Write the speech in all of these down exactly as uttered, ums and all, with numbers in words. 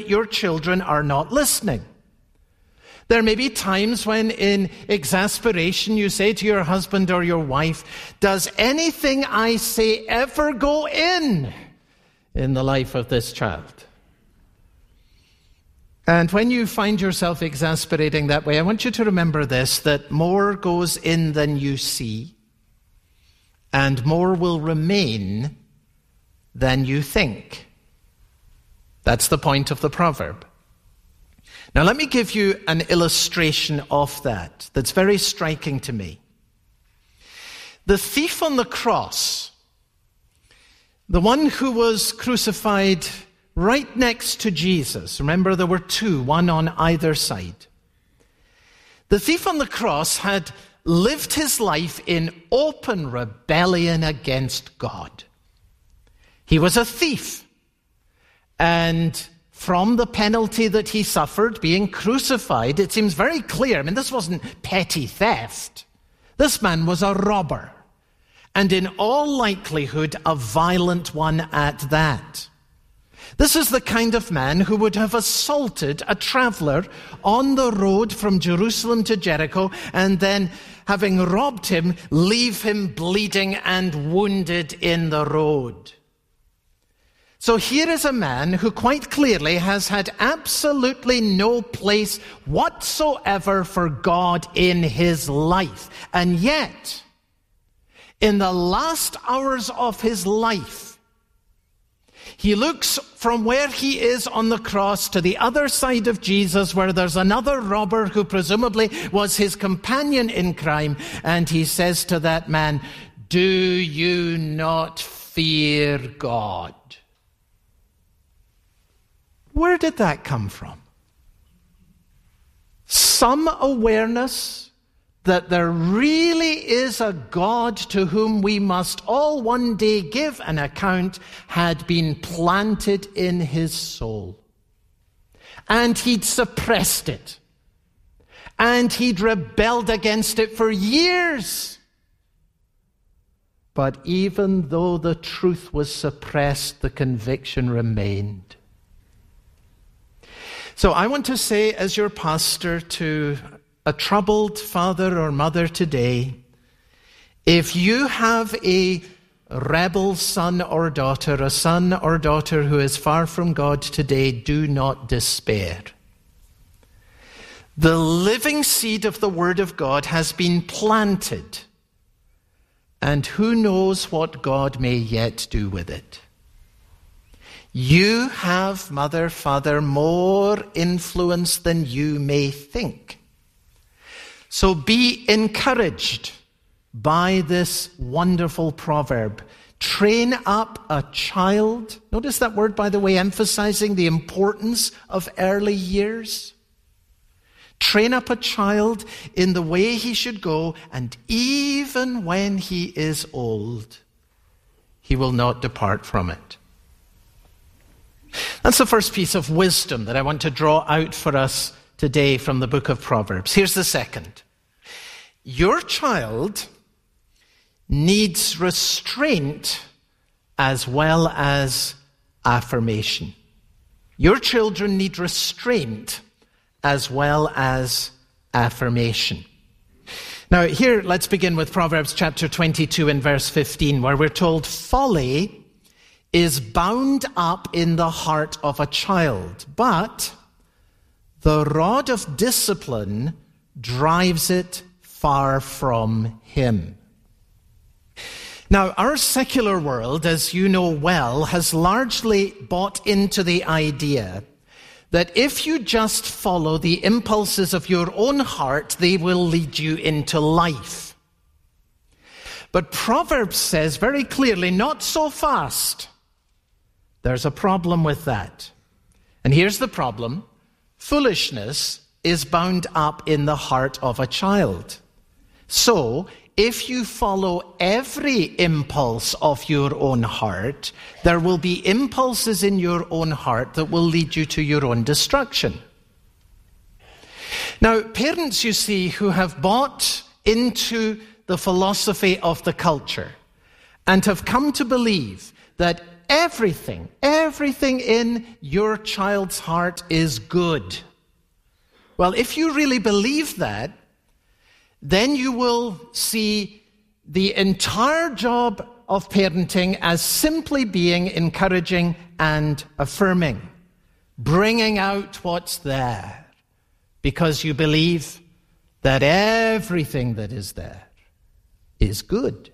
that your children are not listening. There may be times when in exasperation you say to your husband or your wife, does anything I say ever go in in the life of this child? And when you find yourself exasperating that way, I want you to remember this, that more goes in than you see, and more will remain than you think. That's the point of the proverb. Now, let me give you an illustration of that that's very striking to me. The thief on the cross, the one who was crucified right next to Jesus. Remember, there were two, one on either side. The thief on the cross had lived his life in open rebellion against God. He was a thief, and from the penalty that he suffered, being crucified, it seems very clear. I mean, this wasn't petty theft. This man was a robber, and in all likelihood, a violent one at that. This is the kind of man who would have assaulted a traveler on the road from Jerusalem to Jericho, and then, having robbed him, leave him bleeding and wounded in the road. So here is a man who quite clearly has had absolutely no place whatsoever for God in his life. And yet, in the last hours of his life, he looks from where he is on the cross to the other side of Jesus, where there's another robber who presumably was his companion in crime, and he says to that man, "Do you not fear God?" Where did that come from? Some awareness that there really is a God to whom we must all one day give an account had been planted in his soul. And he'd suppressed it. And he'd rebelled against it for years. But even though the truth was suppressed, the conviction remained. So I want to say, as your pastor, to a troubled father or mother today, if you have a rebel son or daughter, a son or daughter who is far from God today, do not despair. The living seed of the Word of God has been planted, and who knows what God may yet do with it. You have, mother, father, more influence than you may think. So be encouraged by this wonderful proverb. Train up a child. Notice that word, by the way, emphasizing the importance of early years. Train up a child in the way he should go, and even when he is old, he will not depart from it. That's the first piece of wisdom that I want to draw out for us today from the book of Proverbs. Here's the second. Your child needs restraint as well as affirmation. Your children need restraint as well as affirmation. Now here, let's begin with Proverbs chapter twenty-two and verse fifteen, where we're told, folly is bound up in the heart of a child, but the rod of discipline drives it far from him. Now, our secular world, as you know well, has largely bought into the idea that if you just follow the impulses of your own heart, they will lead you into life. But Proverbs says very clearly, not so fast. There's a problem with that. And here's the problem. Foolishness is bound up in the heart of a child. So, if you follow every impulse of your own heart, there will be impulses in your own heart that will lead you to your own destruction. Now, parents, you see, who have bought into the philosophy of the culture and have come to believe that everything, everything in your child's heart is good. Well, if you really believe that, then you will see the entire job of parenting as simply being encouraging and affirming, bringing out what's there, because you believe that everything that is there is good.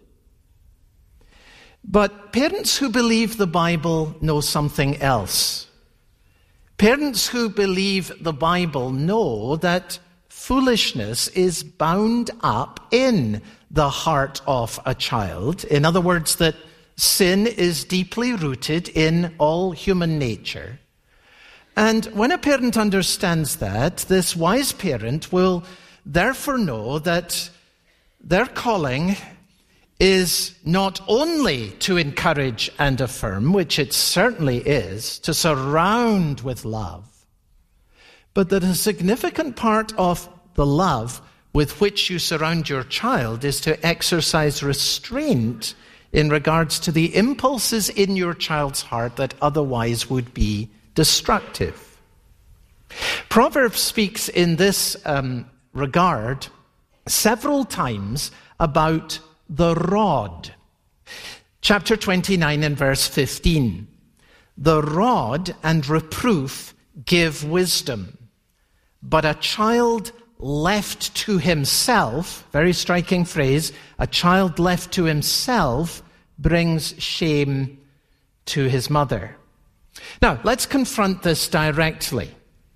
But parents who believe the Bible know something else. Parents who believe the Bible know that foolishness is bound up in the heart of a child. In other words, that sin is deeply rooted in all human nature. And when a parent understands that, this wise parent will therefore know that their calling is not only to encourage and affirm, which it certainly is, to surround with love, but that a significant part of the love with which you surround your child is to exercise restraint in regards to the impulses in your child's heart that otherwise would be destructive. Proverbs speaks in this um, regard several times about the rod. Chapter twenty-nine and verse fifteen. The rod and reproof give wisdom, but a child left to himself, very striking phrase, a child left to himself brings shame to his mother. Now, let's confront this directly.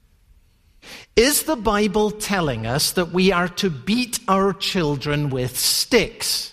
Is the Bible telling us that we are to beat our children with sticks?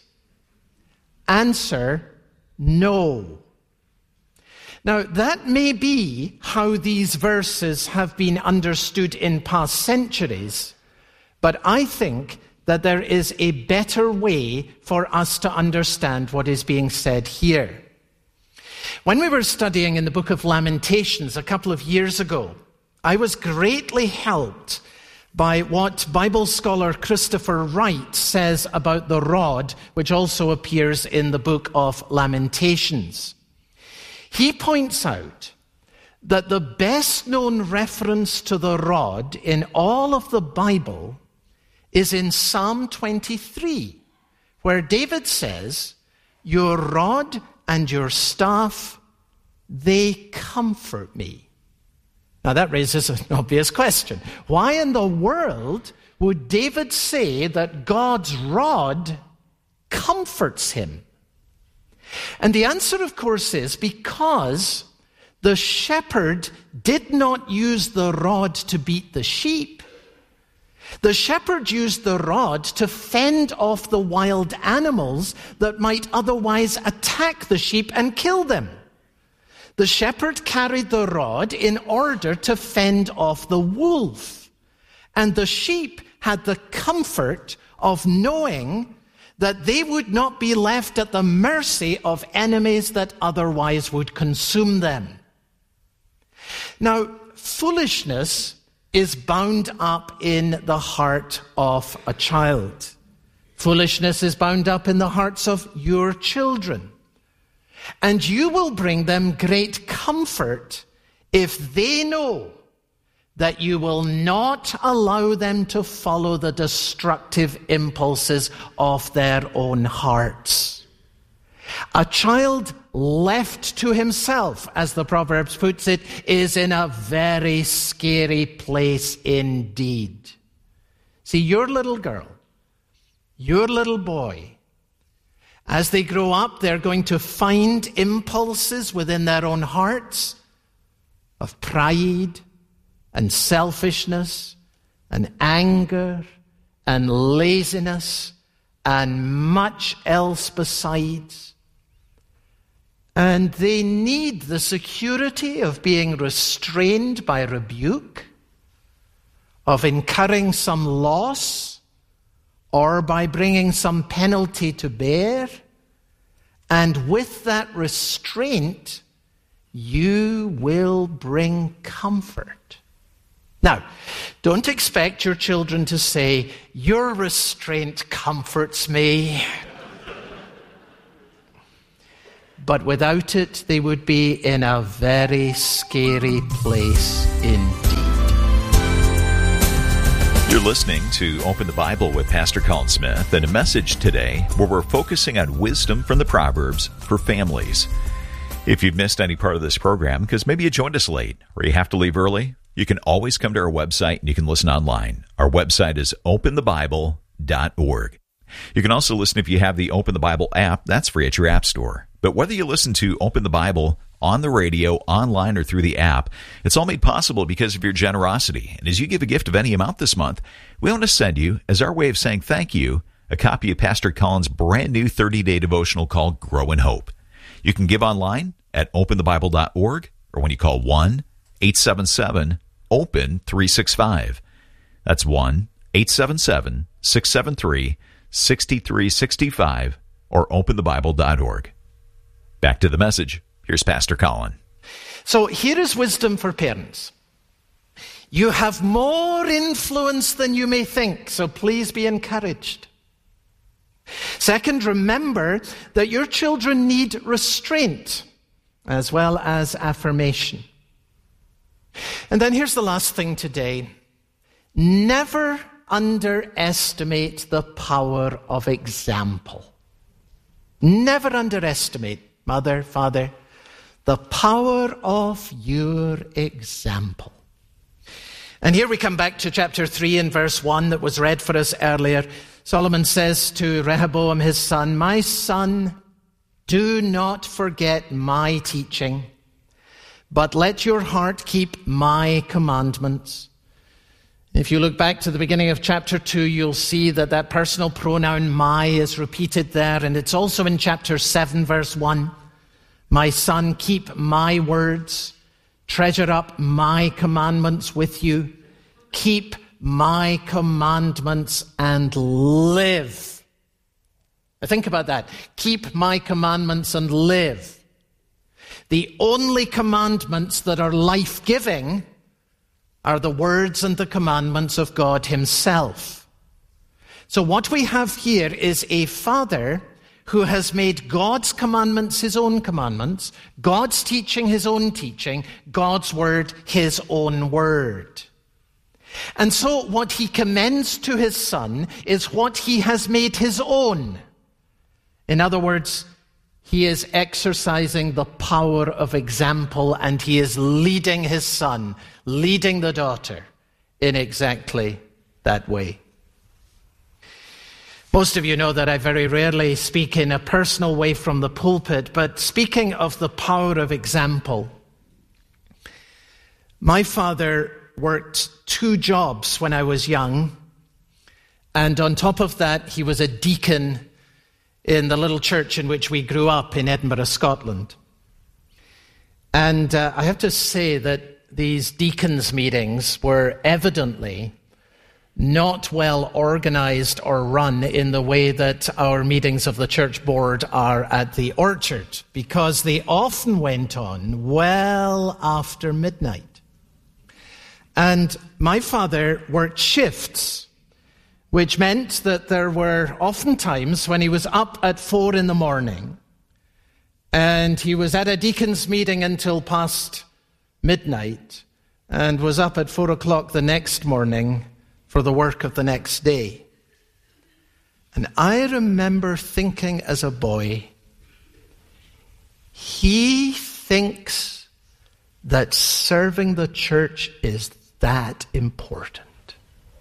Answer, no. Now, that may be how these verses have been understood in past centuries, but I think that there is a better way for us to understand what is being said here. When we were studying in the book of Lamentations a couple of years ago, I was greatly helped by what Bible scholar Christopher Wright says about the rod, which also appears in the book of Lamentations. He points out that the best known reference to the rod in all of the Bible is in Psalm twenty-three, where David says, "Your rod and your staff, they comfort me." Now that raises an obvious question. Why in the world would David say that God's rod comforts him? And the answer, of course, is because the shepherd did not use the rod to beat the sheep. The shepherd used the rod to fend off the wild animals that might otherwise attack the sheep and kill them. The shepherd carried the rod in order to fend off the wolf. And the sheep had the comfort of knowing that they would not be left at the mercy of enemies that otherwise would consume them. Now, foolishness is bound up in the heart of a child. Foolishness is bound up in the hearts of your children. And you will bring them great comfort if they know that you will not allow them to follow the destructive impulses of their own hearts. A child left to himself, as the Proverbs puts it, is in a very scary place indeed. See, your little girl, your little boy, as they grow up, they're going to find impulses within their own hearts of pride and selfishness and anger and laziness and much else besides. And they need the security of being restrained by rebuke, of incurring some loss, or by bringing some penalty to bear. And with that restraint, you will bring comfort. Now, don't expect your children to say, "Your restraint comforts me." but without it, they would be in a very scary place indeed. You're listening to Open the Bible with Pastor Colin Smith, and a message today where we're focusing on wisdom from the Proverbs for families. If you've missed any part of this program, because maybe you joined us late or you have to leave early, you can always come to our website and you can listen online. Our website is open the bible dot org. You can also listen if you have the Open the Bible app. That's free at your app store. But whether you listen to Open the Bible on the radio, online, or through the app, it's all made possible because of your generosity. And as you give a gift of any amount this month, we want to send you, as our way of saying thank you, a copy of Pastor Colin's brand new thirty-day devotional called Grow in Hope. You can give online at open the bible dot org or when you call one eight seven seven open three six five. That's one eight seven seven six seven three six three six five or open the bible dot org. Back to the message. Here's Pastor Colin. So here is wisdom for parents. You have more influence than you may think, so please be encouraged. Second, remember that your children need restraint as well as affirmation. And then here's the last thing today. Never underestimate the power of example. Never underestimate, mother, father, the power of your example. And here we come back to chapter three and verse one that was read for us earlier. Solomon says to Rehoboam, his son, "My son, do not forget my teaching, but let your heart keep my commandments." If you look back to the beginning of chapter two, you'll see that that personal pronoun my is repeated there, and it's also in chapter seven, verse one. "My son, keep my words, treasure up my commandments with you, keep my commandments and live." Now think about that. Keep my commandments and live. The only commandments that are life-giving are the words and the commandments of God himself. So what we have here is a father who has made God's commandments his own commandments, God's teaching his own teaching, God's word his own word. And so what he commends to his son is what he has made his own. In other words, he is exercising the power of example, and he is leading his son, leading the daughter in exactly that way. Most of you know that I very rarely speak in a personal way from the pulpit, but speaking of the power of example, my father worked two jobs when I was young, and on top of that, he was a deacon in the little church in which we grew up in Edinburgh, Scotland. And uh, I have to say that these deacons' meetings were evidently not well organized or run in the way that our meetings of the church board are at the Orchard, because they often went on well after midnight. And my father worked shifts, which meant that there were often times when he was up at four in the morning and he was at a deacon's meeting until past midnight and was up at four o'clock the next morning for the work of the next day. And I remember thinking as a boy, he thinks that serving the church is that important.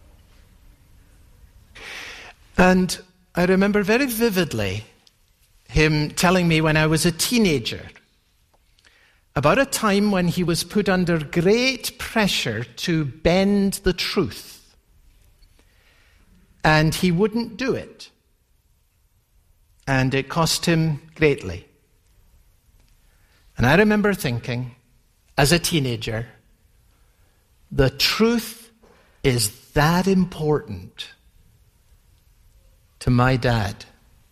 And I remember very vividly him telling me when I was a teenager about a time when he was put under great pressure to bend the truth. And he wouldn't do it. And it cost him greatly. And I remember thinking, as a teenager, the truth is that important to my dad.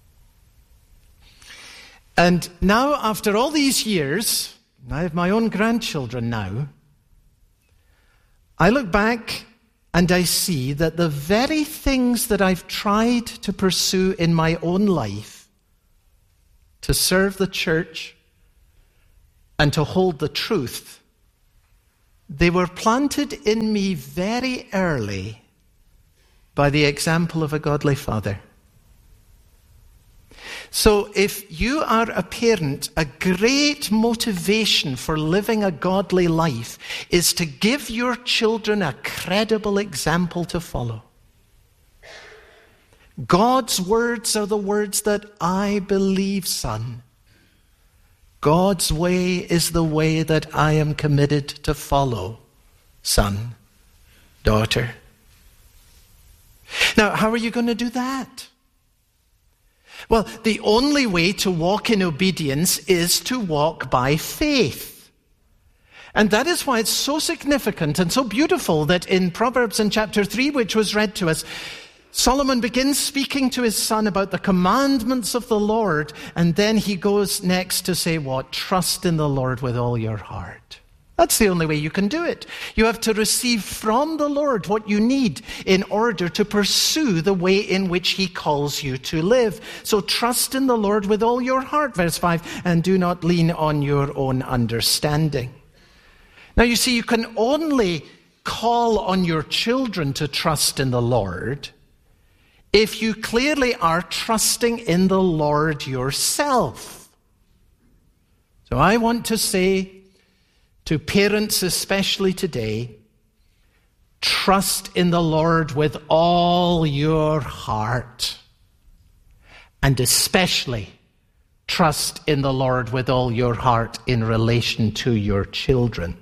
And now, after all these years, I have my own grandchildren now, I look back and I see that the very things that I've tried to pursue in my own life, to serve the church, and to hold the truth, they were planted in me very early by the example of a godly father. So if you are a parent, a great motivation for living a godly life is to give your children a credible example to follow. God's words are the words that I believe, son. God's way is the way that I am committed to follow, son, daughter. Now, how are you going to do that? Well, the only way to walk in obedience is to walk by faith. And that is why it's so significant and so beautiful that in Proverbs in chapter three, which was read to us, Solomon begins speaking to his son about the commandments of the Lord, and then he goes next to say what? Trust in the Lord with all your heart. That's the only way you can do it. You have to receive from the Lord what you need in order to pursue the way in which he calls you to live. So trust in the Lord with all your heart, verse five, and do not lean on your own understanding. Now you see, you can only call on your children to trust in the Lord if you clearly are trusting in the Lord yourself. So I want to say to parents, especially today, trust in the Lord with all your heart. And especially trust in the Lord with all your heart in relation to your children.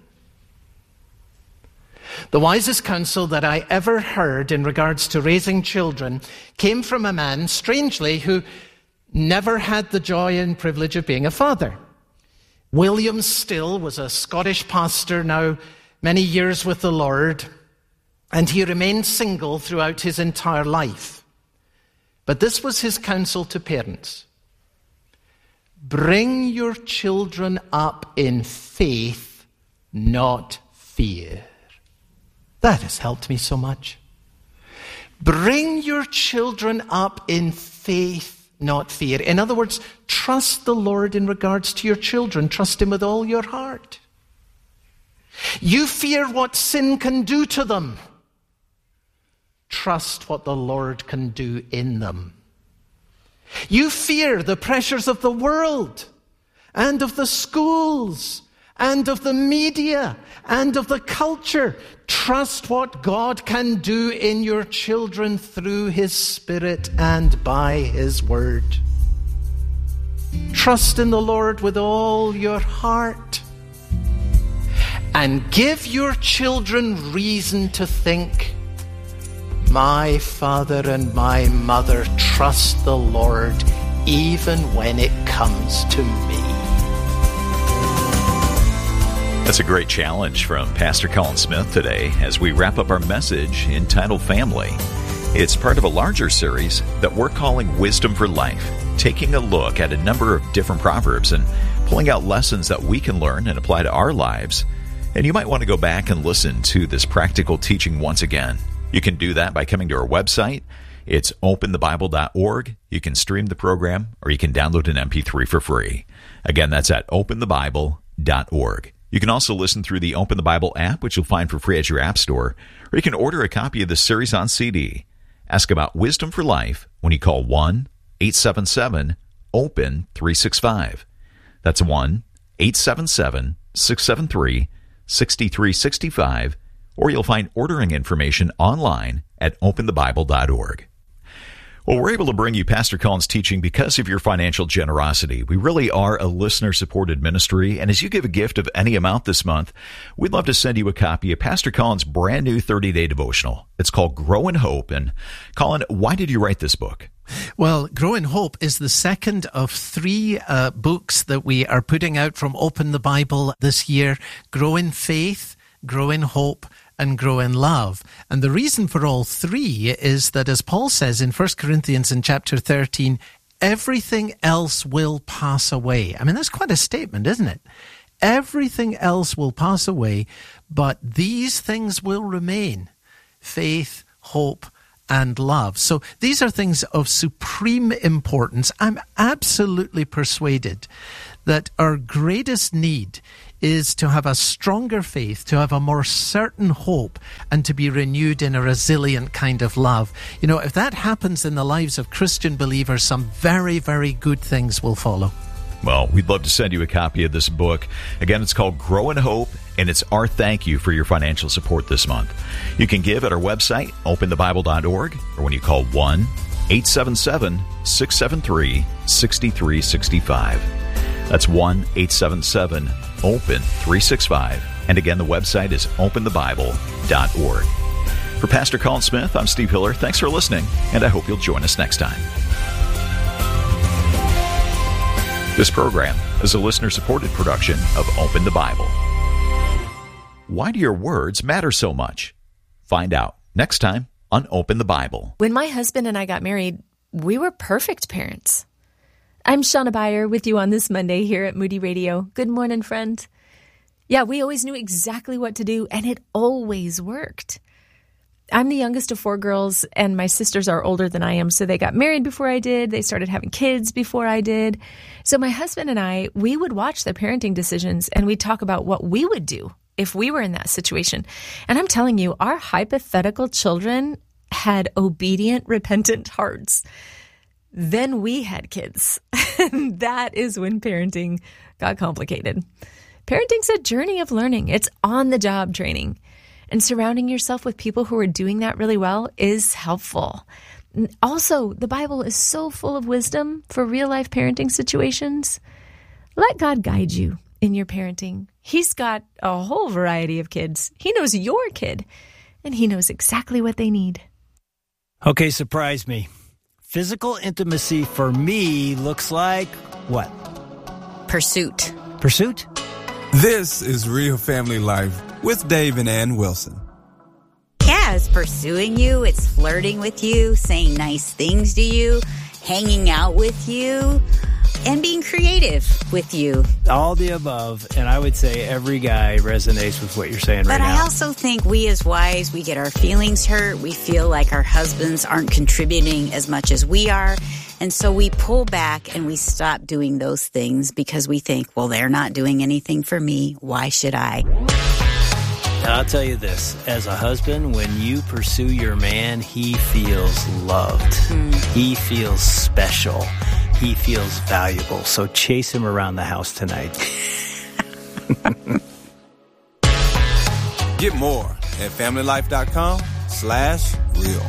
The wisest counsel that I ever heard in regards to raising children came from a man, strangely, who never had the joy and privilege of being a father. William Still was a Scottish pastor, now many years with the Lord, and he remained single throughout his entire life. But this was his counsel to parents. Bring your children up in faith, not fear. That has helped me so much. Bring your children up in faith, not fear. In other words, trust the Lord in regards to your children. Trust him with all your heart. You fear what sin can do to them. Trust what the Lord can do in them. You fear the pressures of the world and of the schools and of the media and of the culture. Trust what God can do in your children through his Spirit and by his word. Trust in the Lord with all your heart. And give your children reason to think, my father and my mother trust the Lord even when it comes to me. That's a great challenge from Pastor Colin Smith today as we wrap up our message entitled Family. It's part of a larger series that we're calling Wisdom for Life, taking a look at a number of different proverbs and pulling out lessons that we can learn and apply to our lives. And you might want to go back and listen to this practical teaching once again. You can do that by coming to our website. It's open the bible dot org. You can stream the program or you can download an M P three for free. Again, that's at open the bible dot org. You can also listen through the Open the Bible app, which you'll find for free at your app store, or you can order a copy of this series on C D. Ask about Wisdom for Life when you call one eight seven seven open three six five. That's one eight seven seven six seven three six three six five, or you'll find ordering information online at open the bible dot org. Well, we're able to bring you Pastor Colin's teaching because of your financial generosity. We really are a listener-supported ministry, and as you give a gift of any amount this month, we'd love to send you a copy of Pastor Colin's brand new thirty-day devotional. It's called Grow in Hope. And Colin, why did you write this book? Well, Grow in Hope is the second of three uh, books that we are putting out from Open the Bible this year. Grow in Faith, Grow in Hope, and Grow in Love. And the reason for all three is that, as Paul says in First Corinthians in chapter thirteen, everything else will pass away. I mean, that's quite a statement, isn't it? Everything else will pass away, but these things will remain: faith, hope, and love. So these are things of supreme importance. I'm absolutely persuaded that our greatest need is to have a stronger faith, to have a more certain hope, and to be renewed in a resilient kind of love. You know, if that happens in the lives of Christian believers, some very, very good things will follow. Well, we'd love to send you a copy of this book. Again, it's called Grow in Hope, and it's our thank you for your financial support this month. You can give at our website, open the bible dot org, or when you call one eight seven seven, six seven three, six three six five. That's one eight seven seven, open three six five. And again, the website is open the bible dot org. For Pastor Colin Smith, I'm Steve Hiller. Thanks for listening, and I hope you'll join us next time. This program is a listener-supported production of Open the Bible. Why do your words matter so much? Find out next time on Open the Bible. When my husband and I got married, we were perfect parents. I'm Shauna Beyer with you on this Monday here at Moody Radio. Good morning, friend. Yeah, we always knew exactly what to do, and it always worked. I'm the youngest of four girls, and my sisters are older than I am, so they got married before I did. They started having kids before I did. So my husband and I, we would watch their parenting decisions, and we'd talk about what we would do if we were in that situation. And I'm telling you, our hypothetical children had obedient, repentant hearts. Then we had kids. And that is when parenting got complicated. Parenting's a journey of learning. It's on-the-job training. And surrounding yourself with people who are doing that really well is helpful. Also, the Bible is so full of wisdom for real-life parenting situations. Let God guide you in your parenting. He's got a whole variety of kids. He knows your kid, and he knows exactly what they need. Okay, surprise me. Physical intimacy for me looks like what? Pursuit. Pursuit? This is Real Family Life with Dave and Ann Wilson. Yeah, it's pursuing you. It's flirting with you, saying nice things to you, hanging out with you, and being creative with you. All the above, and I would say every guy resonates with what you're saying but right now. But I also think we as wives, we get our feelings hurt. We feel like our husbands aren't contributing as much as we are. And so we pull back and we stop doing those things because we think, well, they're not doing anything for me. Why should I? And I'll tell you this, as a husband, when you pursue your man, he feels loved. Mm. He feels special. He feels valuable. So chase him around the house tonight. Get more at familylife.com slash real.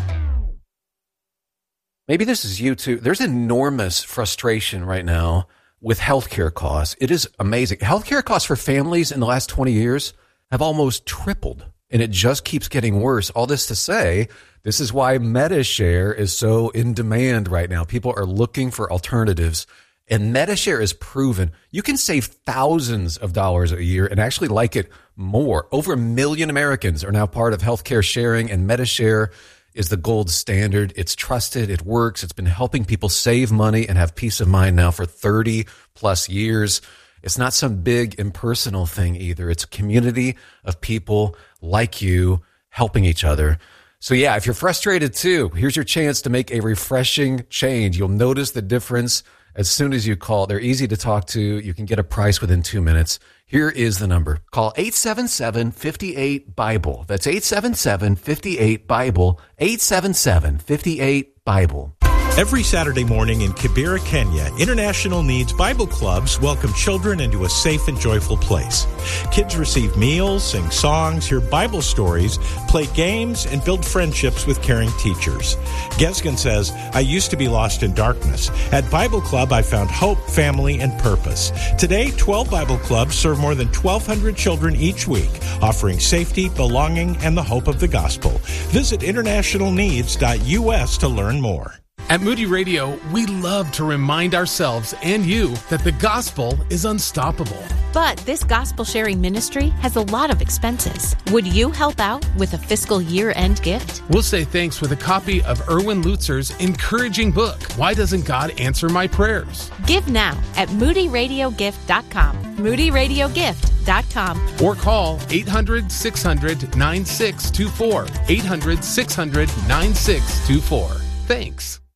Maybe this is you too. There's enormous frustration right now with healthcare costs. It is amazing. Healthcare costs for families in the last twenty years have almost tripled, and it just keeps getting worse. All this to say, this is why MediShare is so in demand right now. People are looking for alternatives, and MediShare is proven you can save thousands of dollars a year and actually like it more. Over a million Americans are now part of healthcare sharing, and MediShare is the gold standard. It's trusted. It works. It's been helping people save money and have peace of mind now for thirty plus years. It's not some big impersonal thing either. It's a community of people like you helping each other. So yeah, if you're frustrated too, here's your chance to make a refreshing change. You'll notice the difference as soon as you call. They're easy to talk to. You can get a price within two minutes. Here is the number. Call eight seven seven, five eight, BIBLE. That's eight seven seven, five eight, BIBLE. eight seven seven, five eight, BIBLE. Every Saturday morning in Kibera, Kenya, International Needs Bible Clubs welcome children into a safe and joyful place. Kids receive meals, sing songs, hear Bible stories, play games, and build friendships with caring teachers. Gesgen says, I used to be lost in darkness. At Bible Club, I found hope, family, and purpose. Today, twelve Bible Clubs serve more than twelve hundred children each week, offering safety, belonging, and the hope of the gospel. Visit international needs dot U S to learn more. At Moody Radio, we love to remind ourselves and you that the gospel is unstoppable. But this gospel sharing ministry has a lot of expenses. Would you help out with a fiscal year-end gift? We'll say thanks with a copy of Erwin Lutzer's encouraging book, Why Doesn't God Answer My Prayers? Give now at moody radio gift dot com. moody radio gift dot com. Or call eight hundred, six hundred, nine six two four. eight hundred, six hundred, nine six two four. Thanks.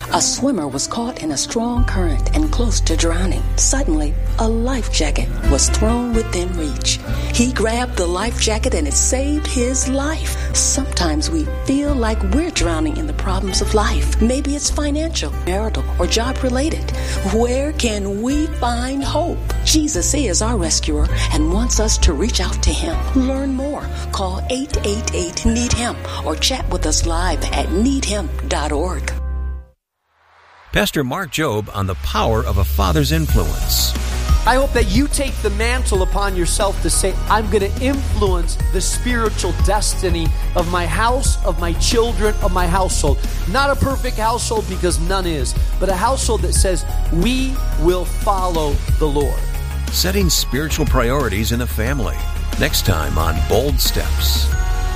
A swimmer was caught in a strong current and close to drowning. Suddenly, a life jacket was thrown within reach. He grabbed the life jacket and it saved his life. Sometimes we feel like we're drowning in the problems of life. Maybe it's financial, marital, or job-related. Where can we find hope? Jesus is our rescuer and wants us to reach out to him. Learn more. Call eight eight eight, need him or chat with us live at need him dot org. Pastor Mark Jobe on the power of a father's influence. I hope that you take the mantle upon yourself to say, I'm going to influence the spiritual destiny of my house, of my children, of my household. Not a perfect household, because none is, but a household that says, we will follow the Lord. Setting spiritual priorities in a family. Next time on Bold Steps.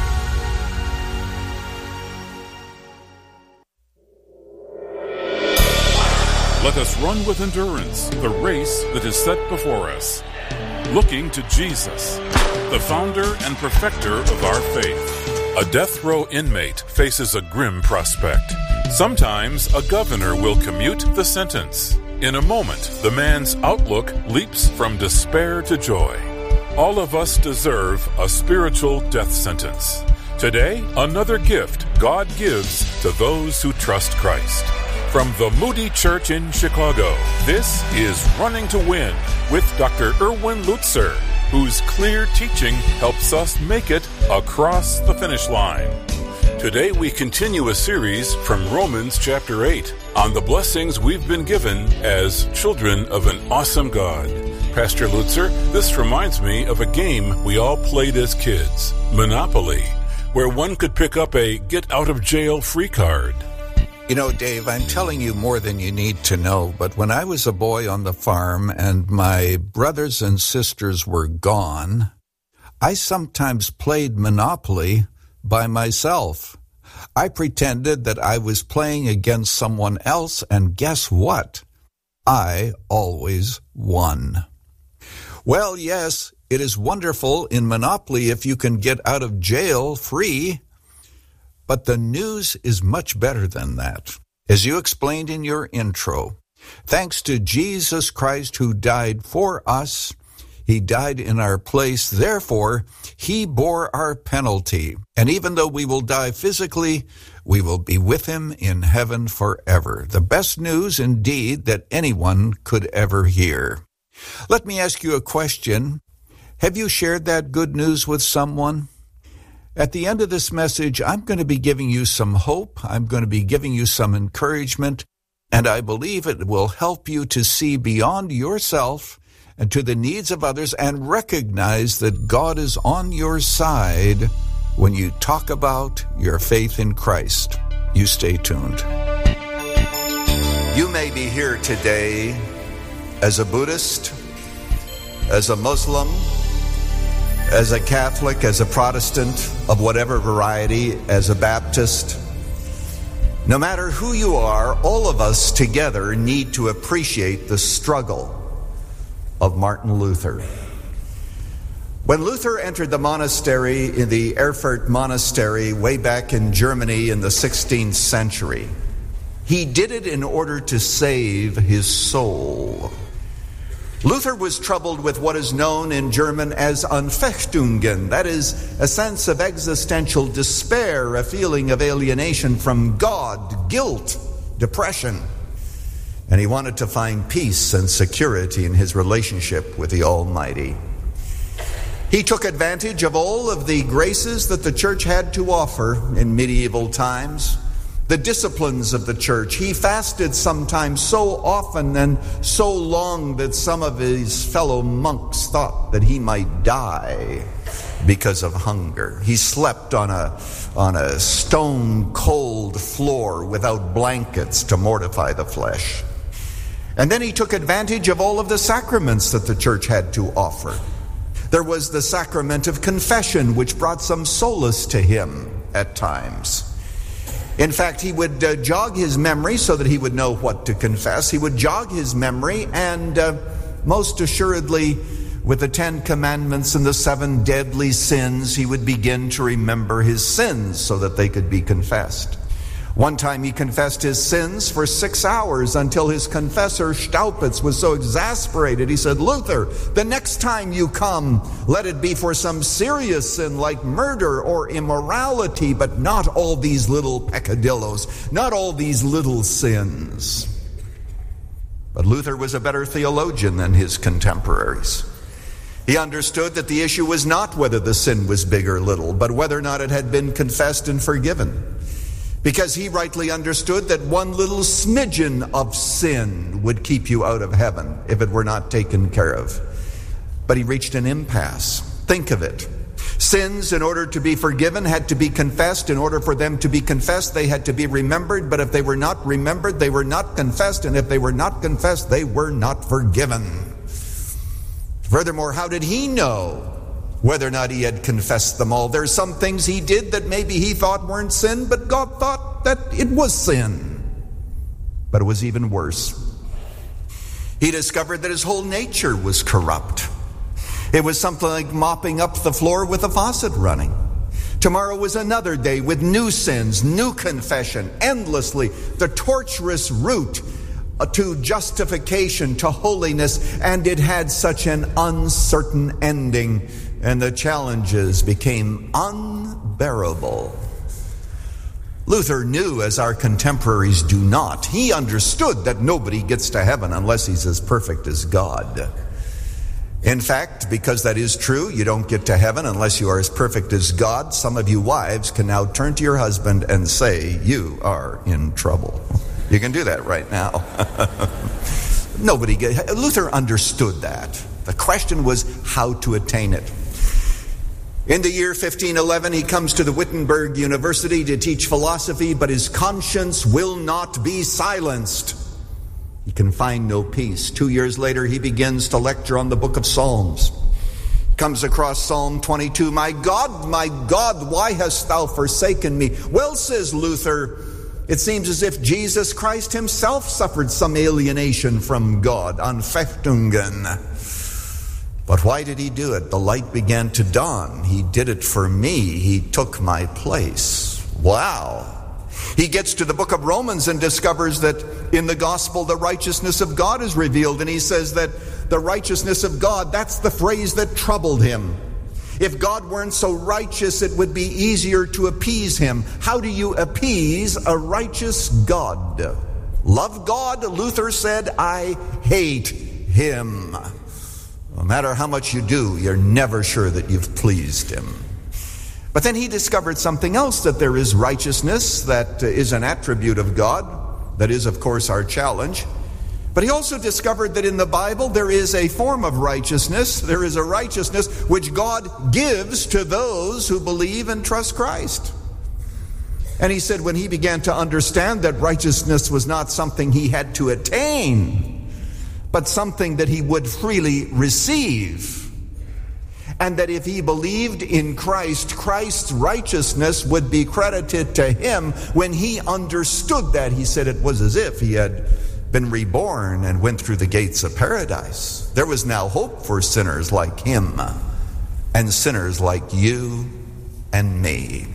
Let us run with endurance the race that is set before us, looking to Jesus, the founder and perfecter of our faith. A death row inmate faces a grim prospect. Sometimes a governor will commute the sentence. In a moment, the man's outlook leaps from despair to joy. All of us deserve a spiritual death sentence. Today, another gift God gives to those who trust Christ. From the Moody Church in Chicago, this is Running to Win with Doctor Erwin Lutzer, whose clear teaching helps us make it across the finish line. Today we continue a series from Romans chapter eight on the blessings we've been given as children of an awesome God. Pastor Lutzer, this reminds me of a game we all played as kids, Monopoly, where one could pick up a get-out-of-jail-free card. You know, Dave, I'm telling you more than you need to know, but when I was a boy on the farm and my brothers and sisters were gone, I sometimes played Monopoly by myself. I pretended that I was playing against someone else, and guess what? I always won. Well, yes, it is wonderful in Monopoly if you can get out of jail free. But the news is much better than that. As you explained in your intro, thanks to Jesus Christ who died for us, he died in our place. Therefore, he bore our penalty. And even though we will die physically, we will be with him in heaven forever. The best news indeed that anyone could ever hear. Let me ask you a question. Have you shared that good news with someone? At the end of this message, I'm going to be giving you some hope. I'm going to be giving you some encouragement, and I believe it will help you to see beyond yourself and to the needs of others and recognize that God is on your side when you talk about your faith in Christ. You stay tuned. You may be here today as a Buddhist, as a Muslim, as a Catholic, as a Protestant of whatever variety, as a Baptist. No matter who you are, all of us together need to appreciate the struggle of Martin Luther. When Luther entered the monastery in the Erfurt Monastery way back in Germany in the sixteenth century, he did it in order to save his soul. Luther was troubled with what is known in German as Anfechtungen, that is, a sense of existential despair, a feeling of alienation from God, guilt, depression. And he wanted to find peace and security in his relationship with the Almighty. He took advantage of all of the graces that the church had to offer in medieval times. The disciplines of the church. He fasted sometimes so often and so long that some of his fellow monks thought that he might die because of hunger. He slept on a, on a stone cold floor without blankets to mortify the flesh. And then he took advantage of all of the sacraments that the church had to offer. There was the sacrament of confession, which brought some solace to him at times. In fact, he would uh, jog his memory so that he would know what to confess. He would jog his memory, and uh, most assuredly, with the Ten Commandments and the seven deadly sins, he would begin to remember his sins so that they could be confessed. One time he confessed his sins for six hours until his confessor, Staupitz, was so exasperated. He said, Luther, the next time you come, let it be for some serious sin like murder or immorality, but not all these little peccadillos, not all these little sins. But Luther was a better theologian than his contemporaries. He understood that the issue was not whether the sin was big or little, but whether or not it had been confessed and forgiven. Because he rightly understood that one little smidgen of sin would keep you out of heaven if it were not taken care of. But he reached an impasse. Think of it. Sins, in order to be forgiven, had to be confessed. In order for them to be confessed, they had to be remembered. But if they were not remembered, they were not confessed. And if they were not confessed, they were not forgiven. Furthermore, how did he know whether or not he had confessed them all? There's some things he did that maybe he thought weren't sin, but God thought that it was sin. But it was even worse. He discovered that his whole nature was corrupt. It was something like mopping up the floor with a faucet running. Tomorrow was another day with new sins, new confession, endlessly, the tortuous route to justification, to holiness, and it had such an uncertain ending, and the challenges became unbearable. Luther knew, as our contemporaries do not. He understood that nobody gets to heaven unless he's as perfect as God. In fact, because that is true, you don't get to heaven unless you are as perfect as God. Some of you wives can now turn to your husband and say, you are in trouble. You can do that right now. Nobody get, Luther understood that. The question was how to attain it. In the year fifteen eleven, he comes to the Wittenberg University to teach philosophy, but his conscience will not be silenced. He can find no peace. Two years later, he begins to lecture on the book of Psalms. Comes across Psalm twenty-two. My God, my God, why hast thou forsaken me? Well, says Luther, it seems as if Jesus Christ himself suffered some alienation from God, Anfechtungen. But why did he do it? The light began to dawn. He did it for me. He took my place. Wow. He gets to the book of Romans and discovers that in the gospel the righteousness of God is revealed. And he says that the righteousness of God, that's the phrase that troubled him. If God weren't so righteous, it would be easier to appease him. How do you appease a righteous God? Love God, Luther said, I hate him. No matter how much you do, you're never sure that you've pleased him. But then he discovered something else, that there is righteousness that is an attribute of God. That is, of course, our challenge. But he also discovered that in the Bible there is a form of righteousness. There is a righteousness which God gives to those who believe and trust Christ. And he said when he began to understand that righteousness was not something he had to attain, but something that he would freely receive, and that if he believed in Christ, Christ's righteousness would be credited to him. When he understood that, he said it was as if he had been reborn and went through the gates of paradise. There was now hope for sinners like him and sinners like you and me.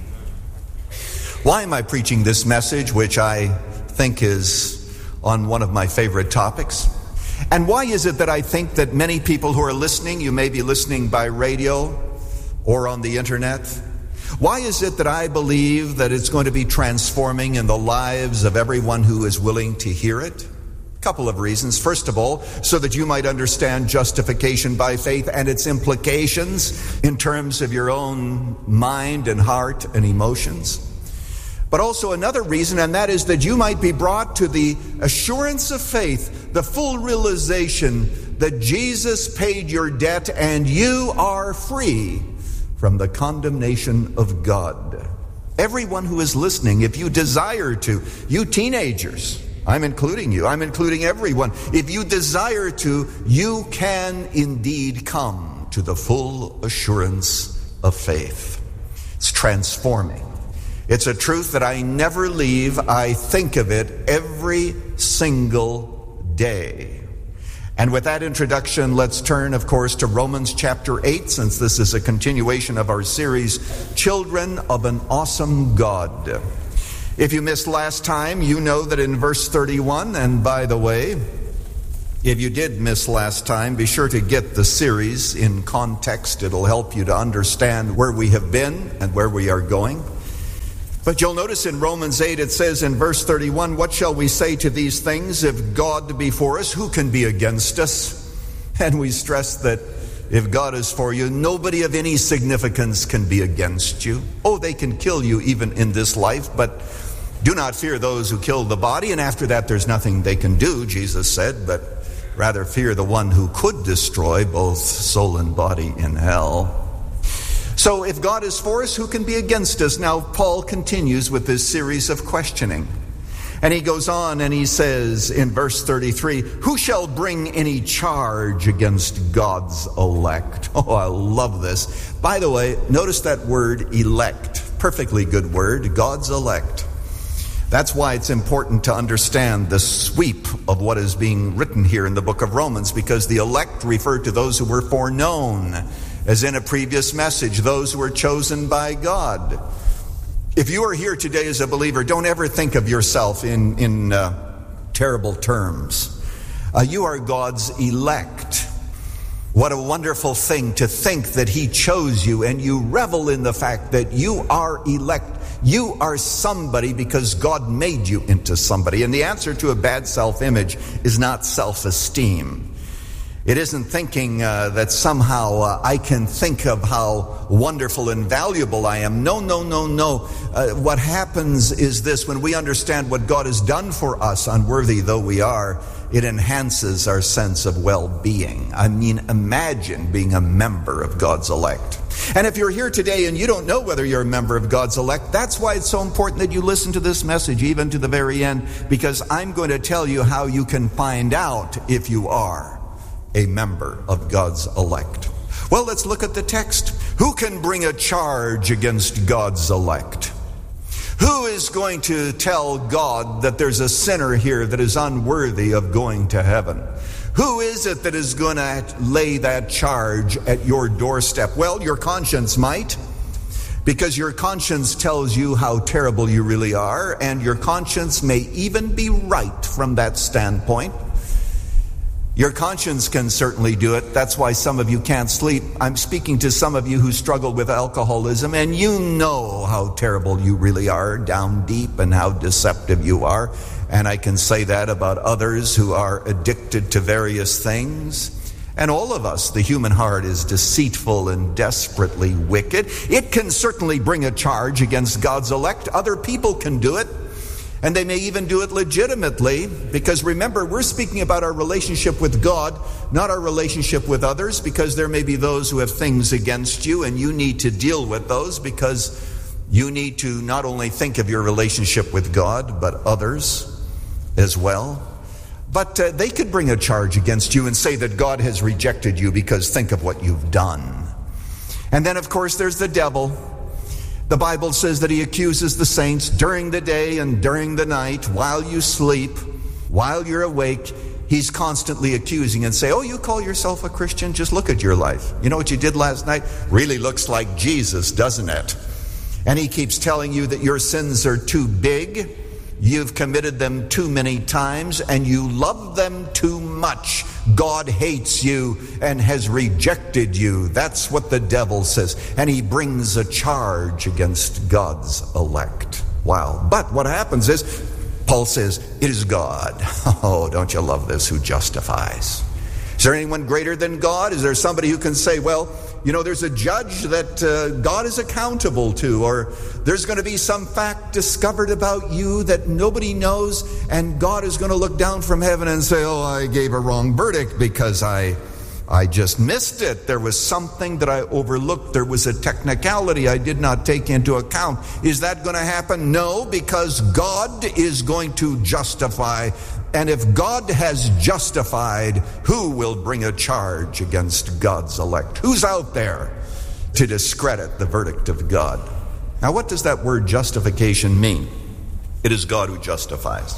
Why am I preaching this message, which I think is on one of my favorite topics? And why is it that I think that many people who are listening, you may be listening by radio or on the internet, why is it that I believe that it's going to be transforming in the lives of everyone who is willing to hear it? A couple of reasons. First of all, so that you might understand justification by faith and its implications in terms of your own mind and heart and emotions. But also another reason, and that is that you might be brought to the assurance of faith, the full realization that Jesus paid your debt and you are free from the condemnation of God. Everyone who is listening, if you desire to, you teenagers, I'm including you, I'm including everyone. If you desire to, you can indeed come to the full assurance of faith. It's transforming. It's a truth that I never leave. I think of it every single day. And with that introduction, let's turn, of course, to Romans chapter eight, since this is a continuation of our series, Children of an Awesome God. If you missed last time, you know that in verse thirty-one, and by the way, if you did miss last time, be sure to get the series in context. It'll help you to understand where we have been and where we are going. But you'll notice in Romans eight, it says in verse thirty-one, what shall we say to these things? If God be for us, who can be against us? And we stress that if God is for you, nobody of any significance can be against you. Oh, they can kill you even in this life, but do not fear those who kill the body, and after that there's nothing they can do, Jesus said, but rather fear the one who could destroy both soul and body in hell. So if God is for us, who can be against us? Now, Paul continues with this series of questioning. And he goes on and he says in verse thirty-three, who shall bring any charge against God's elect? Oh, I love this. By the way, notice that word elect. Perfectly good word, God's elect. That's why it's important to understand the sweep of what is being written here in the book of Romans, because the elect refer to those who were foreknown, as in a previous message, those who were chosen by God. If you are here today as a believer, don't ever think of yourself in, in uh, terrible terms. Uh, you are God's elect. What a wonderful thing to think that He chose you, and you revel in the fact that you are elect. You are somebody because God made you into somebody. And the answer to a bad self-image is not self-esteem. It isn't thinking uh, that somehow uh, I can think of how wonderful and valuable I am. No, no, no, no. Uh, what happens is this: when we understand what God has done for us, unworthy though we are, it enhances our sense of well-being. I mean, imagine being a member of God's elect. And if you're here today and you don't know whether you're a member of God's elect, that's why it's so important that you listen to this message even to the very end, because I'm going to tell you how you can find out if you are a member of God's elect. Well, let's look at the text. Who can bring a charge against God's elect? Who is going to tell God that there's a sinner here that is unworthy of going to heaven? Who is it that is going to lay that charge at your doorstep? Well, your conscience might, because your conscience tells you how terrible you really are, and your conscience may even be right from that standpoint. Your conscience can certainly do it. That's why some of you can't sleep. I'm speaking to some of you who struggle with alcoholism, and you know how terrible you really are down deep and how deceptive you are. And I can say that about others who are addicted to various things. And all of us, the human heart is deceitful and desperately wicked. It can certainly bring a charge against God's elect. Other people can do it. And they may even do it legitimately, because remember, we're speaking about our relationship with God, not our relationship with others, because there may be those who have things against you, and you need to deal with those, because you need to not only think of your relationship with God, but others as well. But uh, they could bring a charge against you and say that God has rejected you because think of what you've done. And then, of course, there's the devil. The Bible says that he accuses the saints during the day and during the night, while you sleep, while you're awake. He's constantly accusing and say, oh, you call yourself a Christian? Just look at your life. You know what you did last night? Really looks like Jesus, doesn't it? And he keeps telling you that your sins are too big, you've committed them too many times, and you love them too much. God hates you and has rejected you. That's what the devil says. And he brings a charge against God's elect. Wow. But what happens is, Paul says, it is God. Oh, don't you love this, who justifies. Is there anyone greater than God? Is there somebody who can say, well, you know, there's a judge that uh, God is accountable to, or there's going to be some fact discovered about you that nobody knows, and God is going to look down from heaven and say, oh, I gave a wrong verdict because I I just missed it. There was something that I overlooked. There was a technicality I did not take into account. Is that going to happen? No, because God is going to justify. And if God has justified, who will bring a charge against God's elect? Who's out there to discredit the verdict of God? Now, what does that word justification mean? It is God who justifies.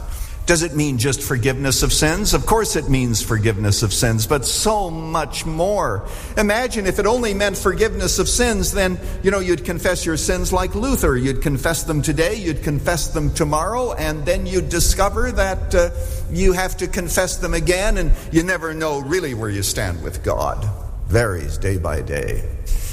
Does it mean just forgiveness of sins? Of course it means forgiveness of sins, but so much more. Imagine if it only meant forgiveness of sins, then, you know, you'd confess your sins like Luther. You'd confess them today, you'd confess them tomorrow, and then you'd discover that uh, you have to confess them again, and you never know really where you stand with God. Varies day by day.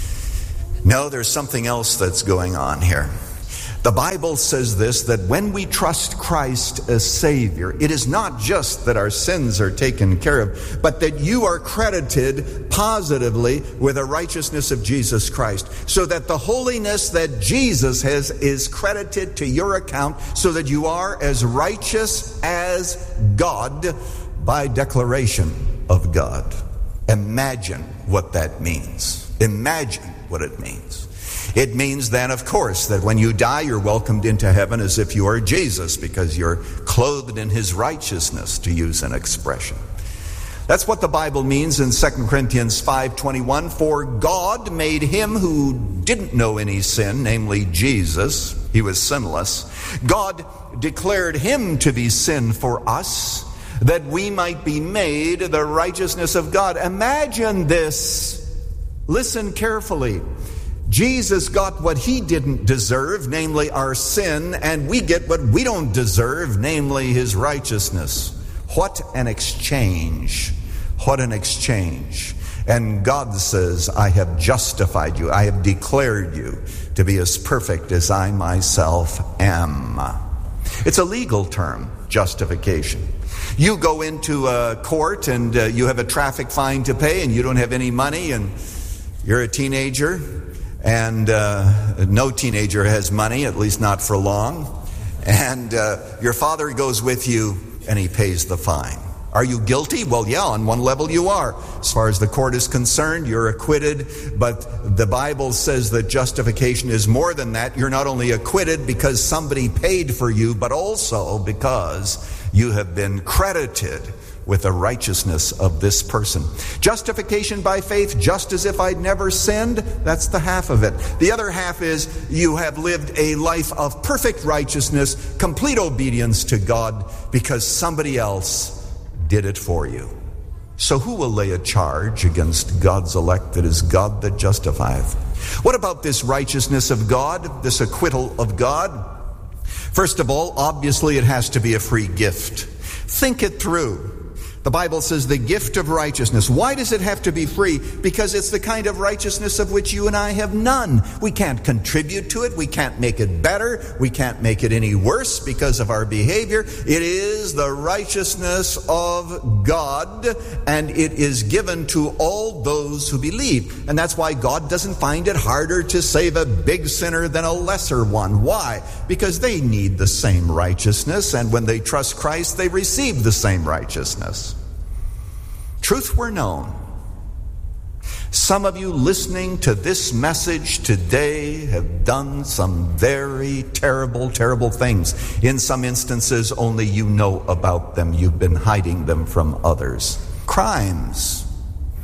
No, there's something else that's going on here. The Bible says this, that when we trust Christ as Savior, it is not just that our sins are taken care of, but that you are credited positively with the righteousness of Jesus Christ, so that the holiness that Jesus has is credited to your account, so that you are as righteous as God by declaration of God. Imagine what that means. Imagine what it means. It means then, of course, that when you die, you're welcomed into heaven as if you are Jesus, because you're clothed in his righteousness, to use an expression. That's what the Bible means in Second Corinthians five twenty-one. For God made him who didn't know any sin, namely Jesus, he was sinless. God declared him to be sin for us, that we might be made the righteousness of God. Imagine this. Listen carefully. Jesus got what he didn't deserve, namely our sin, and we get what we don't deserve, namely his righteousness. What an exchange. What an exchange. And God says, I have justified you. I have declared you to be as perfect as I myself am. It's a legal term, justification. You go into a court and uh, you have a traffic fine to pay and you don't have any money and you're a teenager. And uh, no teenager has money, at least not for long. And uh, your father goes with you and he pays the fine. Are you guilty? Well, yeah, on one level you are. As far as the court is concerned, you're acquitted. But the Bible says that justification is more than that. You're not only acquitted because somebody paid for you, but also because you have been credited with the righteousness of this person. Justification by faith, just as if I'd never sinned, that's the half of it. The other half is you have lived a life of perfect righteousness, complete obedience to God, because somebody else did it for you. So who will lay a charge against God's elect? It is God that justifieth. What about this righteousness of God, this acquittal of God? First of all, obviously it has to be a free gift. Think it through. The Bible says the gift of righteousness. Why does it have to be free? Because it's the kind of righteousness of which you and I have none. We can't contribute to it. We can't make it better. We can't make it any worse because of our behavior. It is the righteousness of God, and it is given to all those who believe. And that's why God doesn't find it harder to save a big sinner than a lesser one. Why? Because they need the same righteousness, and when they trust Christ, they receive the same righteousness. Truth were known. Some of you listening to this message today have done some very terrible, terrible things. In some instances, only you know about them. You've been hiding them from others. Crimes.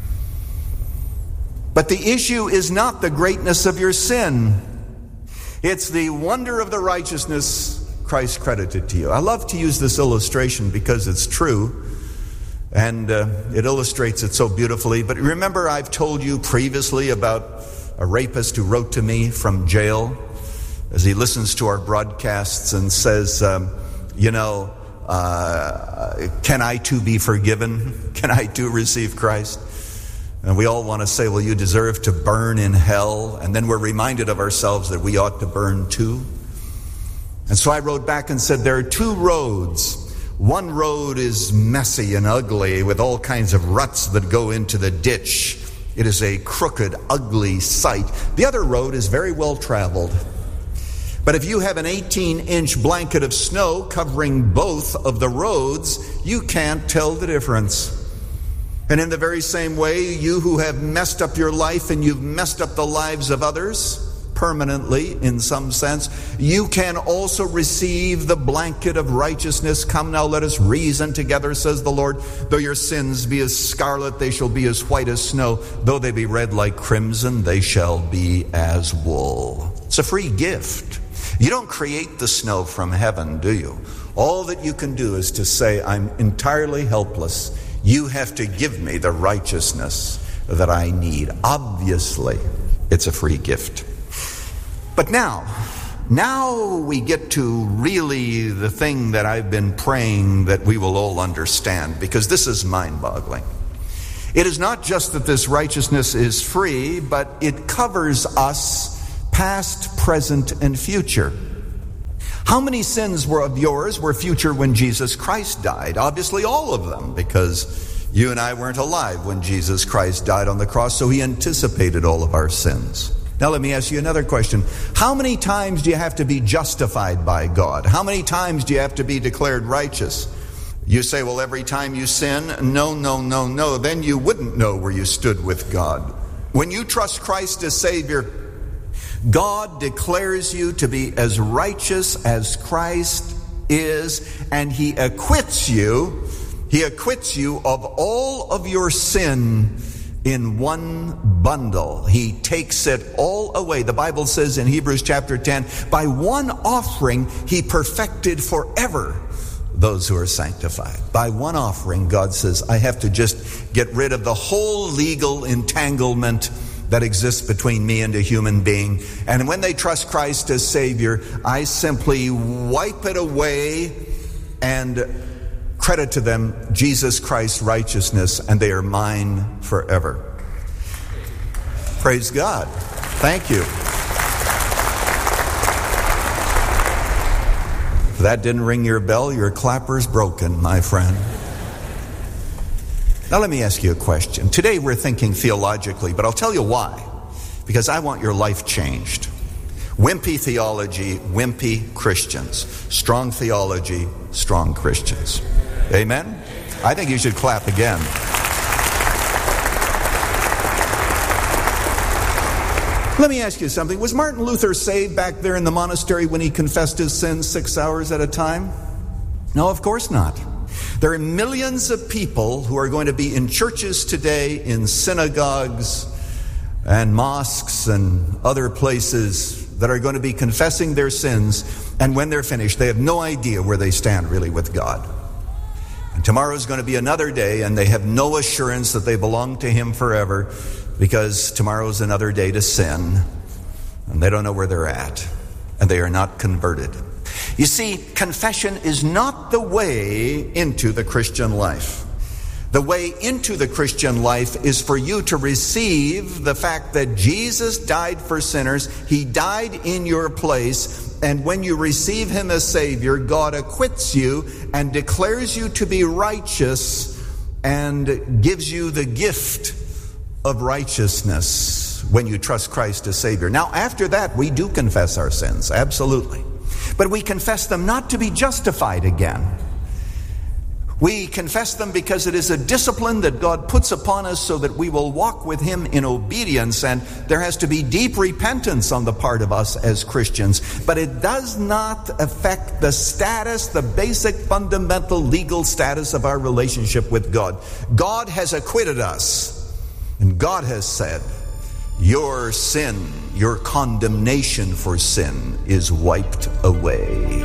But the issue is not the greatness of your sin. It's the wonder of the righteousness Christ credited to you. I love to use this illustration because it's true. And uh, it illustrates it so beautifully. But remember, I've told you previously about a rapist who wrote to me from jail as he listens to our broadcasts and says, um, you know, uh, can I too be forgiven? Can I too receive Christ? And we all want to say, well, you deserve to burn in hell. And then we're reminded of ourselves that we ought to burn too. And so I wrote back and said, there are two roads. One road is messy and ugly with all kinds of ruts that go into the ditch. It is a crooked, ugly sight. The other road is very well traveled. But if you have an eighteen-inch blanket of snow covering both of the roads, you can't tell the difference. And in the very same way, you who have messed up your life and you've messed up the lives of others, permanently in some sense, you can also receive the blanket of righteousness. Come now, let us reason together, says the Lord. Though your sins be as scarlet, they shall be as white as snow. Though they be red like crimson, they shall be as wool. It's a free gift. You don't create the snow from heaven, do you? All that you can do is to say, I'm entirely helpless. You have to give me the righteousness that I need. Obviously, it's a free gift. But now, now we get to really the thing that I've been praying that we will all understand, because this is mind-boggling. It is not just that this righteousness is free, but it covers us past, present, and future. How many sins were of yours were future when Jesus Christ died? Obviously all of them, because you and I weren't alive when Jesus Christ died on the cross, so he anticipated all of our sins. Now let me ask you another question. How many times do you have to be justified by God? How many times do you have to be declared righteous? You say, well, every time you sin? No, no, no, no. Then you wouldn't know where you stood with God. When you trust Christ as Savior, God declares you to be as righteous as Christ is, and he acquits you, he acquits you of all of your sin in one bundle. He takes it all away. The Bible says in Hebrews chapter ten, by one offering he perfected forever those who are sanctified. By one offering, God says, I have to just get rid of the whole legal entanglement that exists between me and a human being. And when they trust Christ as Savior, I simply wipe it away and credit to them Jesus Christ's righteousness, and they are mine forever. Praise God. Thank you. If that didn't ring your bell, your clapper's broken, my friend. Now let me ask you a question. Today we're thinking theologically, but I'll tell you why. Because I want your life changed. Wimpy theology, wimpy Christians. Strong theology, strong Christians. Amen? I think you should clap again. Let me ask you something. Was Martin Luther saved back there in the monastery when he confessed his sins six hours at a time? No, of course not. There are millions of people who are going to be in churches today, in synagogues and mosques and other places that are going to be confessing their sins, and when they're finished, they have no idea where they stand really with God. And tomorrow is going to be another day, and they have no assurance that they belong to him forever, because tomorrow is another day to sin, and they don't know where they're at, and they are not converted. You see, confession is not the way into the Christian life. The way into the Christian life is for you to receive the fact that Jesus died for sinners. He died in your place. And when you receive him as Savior, God acquits you and declares you to be righteous and gives you the gift of righteousness when you trust Christ as Savior. Now, after that, we do confess our sins, absolutely. But we confess them not to be justified again. We confess them because it is a discipline that God puts upon us so that we will walk with him in obedience, and there has to be deep repentance on the part of us as Christians. But it does not affect the status, the basic fundamental legal status of our relationship with God. God has acquitted us, and God has said, your sin, your condemnation for sin is wiped away.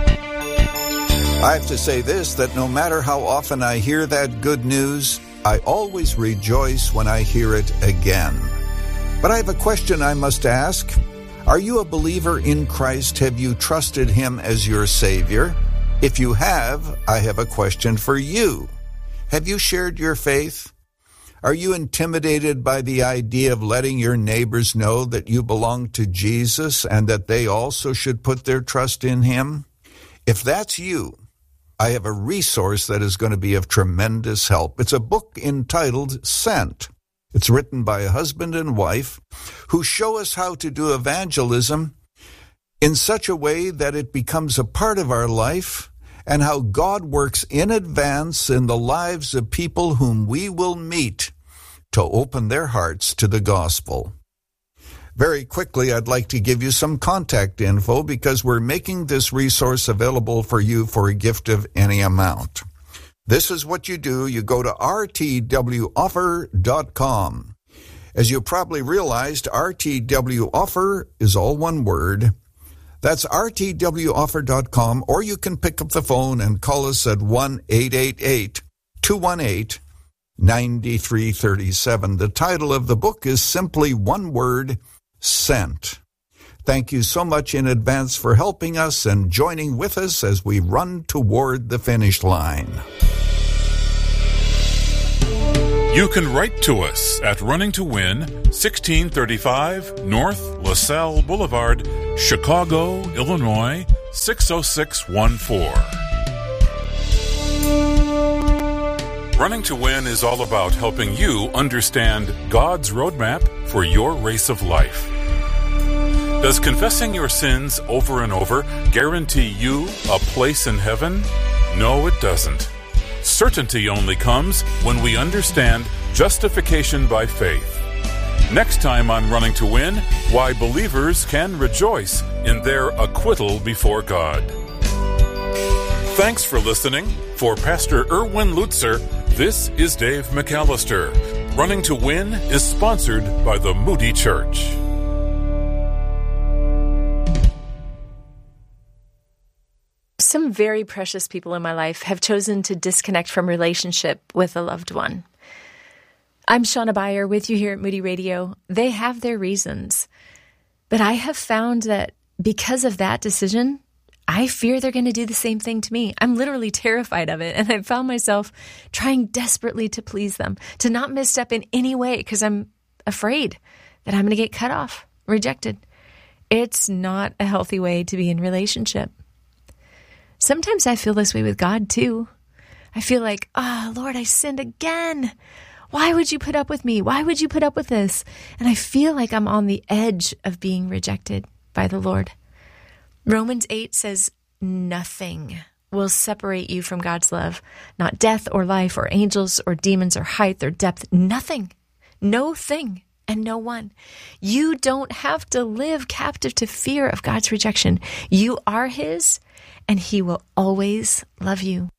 I have to say this, that no matter how often I hear that good news, I always rejoice when I hear it again. But I have a question I must ask. Are you a believer in Christ? Have you trusted him as your Savior? If you have, I have a question for you. Have you shared your faith? Are you intimidated by the idea of letting your neighbors know that you belong to Jesus and that they also should put their trust in him? If that's you, I have a resource that is going to be of tremendous help. It's a book entitled Sent. It's written by a husband and wife who show us how to do evangelism in such a way that it becomes a part of our life, and how God works in advance in the lives of people whom we will meet to open their hearts to the gospel. Very quickly, I'd like to give you some contact info because we're making this resource available for you for a gift of any amount. This is what you do. You go to r t w offer dot com. As you probably realized, R T W Offer is all one word. That's R T W offer dot com, or you can pick up the phone and call us at one eight eight eight, two one eight, nine three three seven. The title of the book is simply one word, Sent. Thank you so much in advance for helping us and joining with us as we run toward the finish line. You can write to us at Running to Win, sixteen thirty-five North LaSalle Boulevard, Chicago, Illinois, six oh six one four. Running to Win is all about helping you understand God's roadmap for your race of life. Does confessing your sins over and over guarantee you a place in heaven? No, it doesn't. Certainty only comes when we understand justification by faith. Next time on Running to Win, why believers can rejoice in their acquittal before God. Thanks for listening. For Pastor Erwin Lutzer, this is Dave McAllister. Running to Win is sponsored by the Moody Church. Some very precious people in my life have chosen to disconnect from relationship with a loved one. I'm Shauna Beyer with you here at Moody Radio. They have their reasons. But I have found that because of that decision, I fear they're going to do the same thing to me. I'm literally terrified of it. And I've found myself trying desperately to please them, to not misstep in any way because I'm afraid that I'm going to get cut off, rejected. It's not a healthy way to be in relationship. Sometimes I feel this way with God too. I feel like, oh, Lord, I sinned again. Why would you put up with me? Why would you put up with this? And I feel like I'm on the edge of being rejected by the Lord. Romans eight says, nothing will separate you from God's love. Not death or life or angels or demons or height or depth. Nothing. No thing. And no one. You don't have to live captive to fear of God's rejection. You are His, and He will always love you.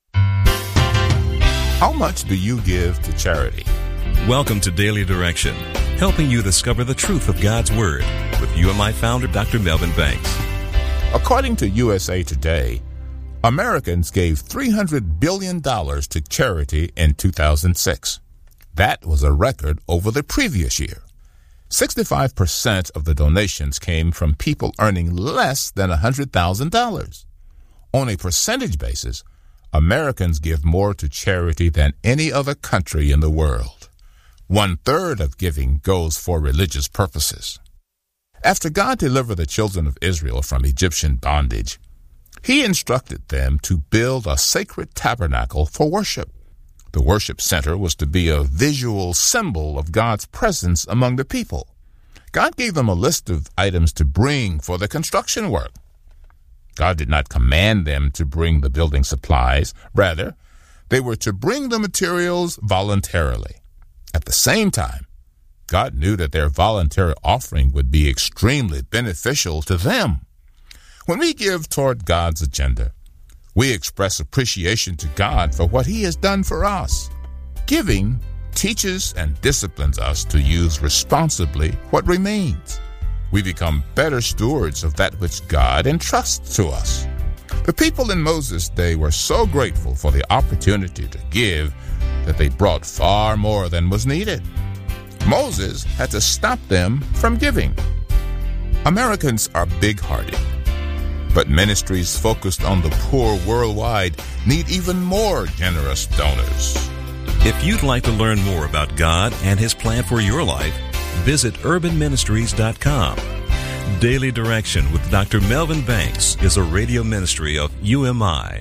How much do you give to charity? Welcome to Daily Direction, helping you discover the truth of God's Word with U M I founder Doctor Melvin Banks. According to U S A Today, Americans gave three hundred billion dollars to charity in two thousand six. That was a record over the previous year. sixty-five percent of the donations came from people earning less than one hundred thousand dollars. On a percentage basis, Americans give more to charity than any other country in the world. One-third of giving goes for religious purposes. After God delivered the children of Israel from Egyptian bondage, He instructed them to build a sacred tabernacle for worship. The worship center was to be a visual symbol of God's presence among the people. God gave them a list of items to bring for the construction work. God did not command them to bring the building supplies. Rather, they were to bring the materials voluntarily. At the same time, God knew that their voluntary offering would be extremely beneficial to them. When we give toward God's agenda, we express appreciation to God for what He has done for us. Giving teaches and disciplines us to use responsibly what remains. We become better stewards of that which God entrusts to us. The people in Moses' day were so grateful for the opportunity to give that they brought far more than was needed. Moses had to stop them from giving. Americans are big-hearted. But ministries focused on the poor worldwide need even more generous donors. If you'd like to learn more about God and His plan for your life, visit urban ministries dot com. Daily Direction with Doctor Melvin Banks is a radio ministry of U M I.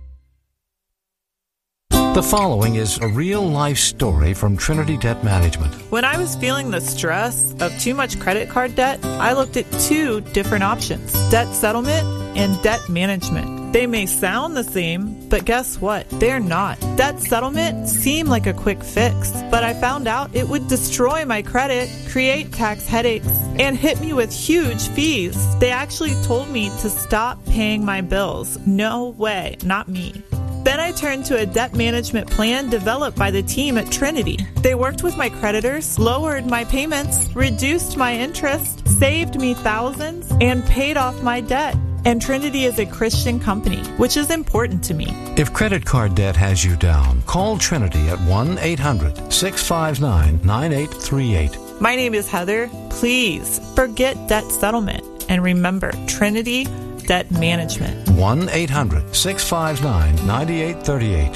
The following is a real-life story from Trinity Debt Management. When I was feeling the stress of too much credit card debt, I looked at two different options: debt settlement and debt management. They may sound the same, but guess what? They're not. Debt settlement seemed like a quick fix, but I found out it would destroy my credit, create tax headaches, and hit me with huge fees. They actually told me to stop paying my bills. No way, not me. Then I turned to a debt management plan developed by the team at Trinity. They worked with my creditors, lowered my payments, reduced my interest, saved me thousands, and paid off my debt. And Trinity is a Christian company, which is important to me. If credit card debt has you down, call Trinity at one eight hundred six five nine nine eight three eight. My name is Heather. Please forget debt settlement and remember Trinity Debt Management. one eight hundred six five nine nine eight three eight.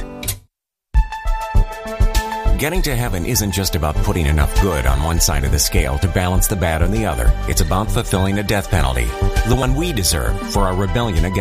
Getting to heaven isn't just about putting enough good on one side of the scale to balance the bad on the other. It's about fulfilling a death penalty, the one we deserve for our rebellion against